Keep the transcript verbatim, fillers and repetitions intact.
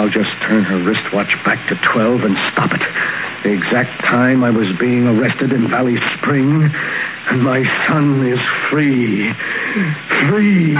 I'll just turn her wristwatch back to twelve and stop it. The exact time I was being arrested in Valley Spring, and my son is free. Free.